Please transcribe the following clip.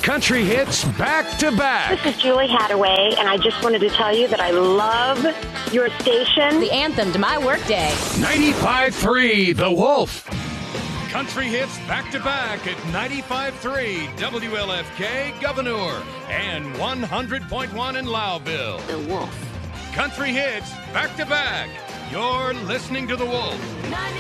Country hits back to back. This is Julie Hadaway, and I just wanted to tell you that I love your station. The anthem to my workday. 95.3 The Wolf. Country hits back to back at 95.3 WLFK Governor and 100.1 in Lowville. The Wolf. Country hits back to back. You're listening to The Wolf.